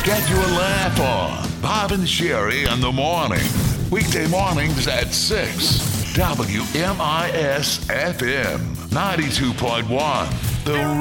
Get your laugh on. Bob and Sherry in the morning. Weekday mornings at 6. WMIS FM 92.1. The